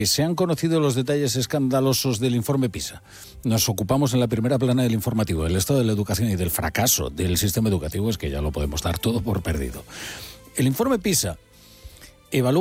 Se han conocido los detalles escandalosos del informe PISA. Nos ocupamos en la primera plana del informativo del estado de la educación y del fracaso del sistema educativo, es que ya lo podemos dar todo por perdido. El informe PISA evalúa